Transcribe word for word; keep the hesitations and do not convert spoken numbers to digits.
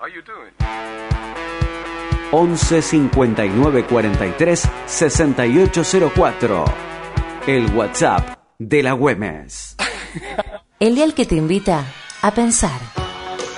once cincuenta y nueve cuarenta y tres sesenta y ocho cero cuatro. El WhatsApp de la Güemes. El dial que te invita a pensar.